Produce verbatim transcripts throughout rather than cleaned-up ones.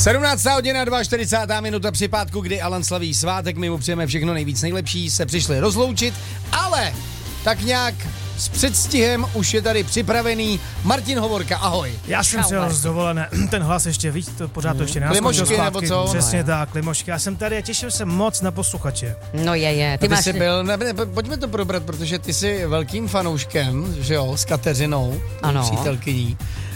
sedmnáctá hodina, čtyřicátá druhá minuta při pátku, kdy Alan slaví svátek, my mu přejeme všechno nejvíc nejlepší, se přišli rozloučit, ale tak nějak s předstihem už je tady připravený Martin Hovorka, ahoj. Já jsem si z dovolené, ten hlas ještě, víš, to, pořád to ještě nenaskočil Klimošky nebo co? Přesně no, tak, klimošky. Já jsem tady a těším se moc na posluchače. No je, je. Ty, ty máš... jsi byl, ne, ne, pojďme to probrat, protože ty jsi velkým fanouškem, že jo, s Kateřinou, přítelkyní.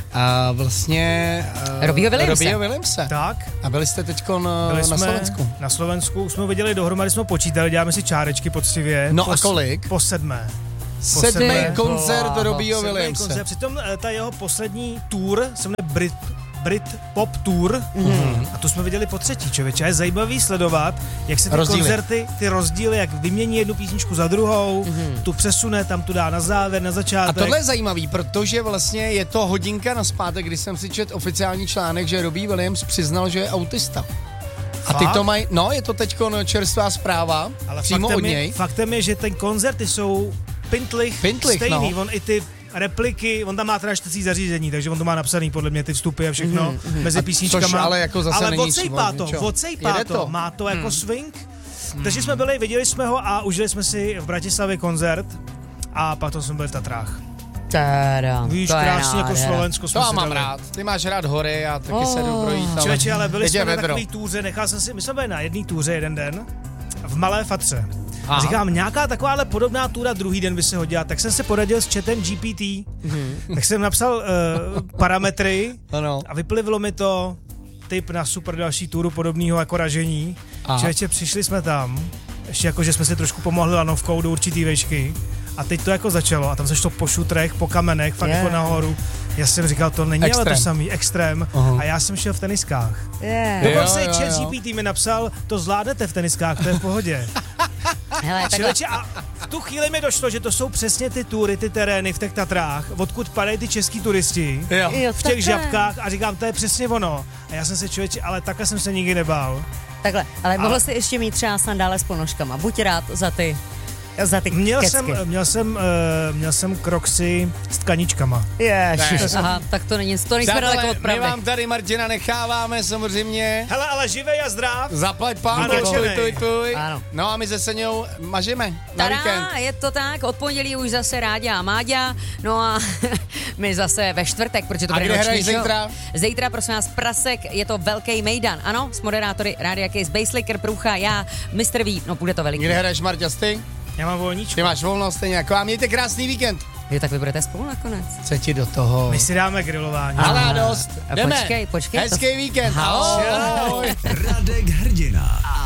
A vlastně... Uh, Robbieho Williamse. Robbieho Williamse. Tak. A byli jste teďko na, byli na Slovensku. Na Slovensku jsme viděli dohromady, jsme počítali, děláme si čárečky poctivě. No po, a kolik? Po sedmé. Sedmý koncert oh, Robbieho Williamse. Přitom ta jeho poslední tour se jmenuje Brit, Brit Pop Tour mm. a tu jsme viděli po třetí, člověče. A je zajímavý sledovat, jak se ty rozdíly. koncerty, ty rozdíly, jak vymění jednu písničku za druhou, mm. tu přesune, tam tu dá na závěr, na začátek. A tohle je zajímavý, protože vlastně je to hodinka nazpátek, kdy jsem si četl oficiální článek, že Robbie Williams přiznal, že je autista. A ty to mají, no je to teďko čerstvá zpráva, ale přímo od něj. Je, faktem je, že ten koncerty jsou pintlich, pintlich stejný, no. On i ty repliky, on tam má teda čtecí zařízení, takže on to má napsaný podle mě ty vstupy a všechno mm-hmm. mezi písničkama. Což ale jako zase ale není odsejpá to, odsejpá to, to, má to jako hmm. swing. Hmm. Takže jsme byli, viděli jsme ho a užili jsme si v Bratislavě koncert a pak to jsme byli v Tatrách. Teda, víš, krásně jako Slovensko jsme to si mám dali. rád. Ty máš rád hory a taky oh. se jdu projít. Člověče, ale byli jsme na takový túře, nechal jsem si, my jsme byli na jedné túře jeden den v Malé Fatře. A říkám, nějaká takováhle podobná túra druhý den by se hodila, tak jsem se poradil s chatem G P T, mm-hmm. tak jsem napsal uh, parametry ano. a vyplivilo mi to tip na super další túru podobného jako ražení. Člověče, přišli jsme tam, ještě jako, že jsme si trošku pomohli lanovkou do určitý výšky a teď to jako začalo a tam se šlo po šutrech, po kamenech, fakt yeah. jako nahoru. Já jsem říkal, to není extrém. Ale to samý, extrém. Uh-huh. A já jsem šel v teniskách. Yeah. Dokonce chat G P T mi napsal, to zvládnete v teniskách, to je v pohodě. Hele, Člověče, a v tu chvíli mi došlo, že to jsou přesně ty tury, ty terény v těch Tatrách, odkud padají ty český turisti jo. v těch žabkách a říkám, to je přesně ono. A já jsem se člověče, ale takhle jsem se nikdy nebál. Takhle, ale mohl jsi ještě mít třeba sandále s ponožkama. Buď rád za ty Za ty měl kecky. jsem, měl jsem, uh, měl jsem kroxy s tkaničkama. Ježiš, aha, tak to není, to nejsme daleko od pravdy. My vám tady Martina necháváme samozřejmě. Hele, ale živej a zdrav. Zaplať pán, tuj, tuj, tuj. Ano. No a my se Seňou mažeme na Tada, víkend. je to tak, od pondělí už zase Ráďa a Máďa, no a my zase ve čtvrtek, protože to bude noční show. A kde hraješ zítra? Zítra, prosím vás, Prasek, je to velký mejdan, ano, s moderátory Rádia Case, Baselicker, Průcha, já, mister V, no bude to veliký. Kde hraješ, Marťa, ty? Já mám volníčku. Ty máš volno stejně jako a mějte krásný víkend. Jo, tak vy budete spolu nakonec. Co ti do toho? My si dáme grilování. A dost. Jdeme. Počkej, počkej. Hezký to... víkend. Ahoj. Radek Hrdina.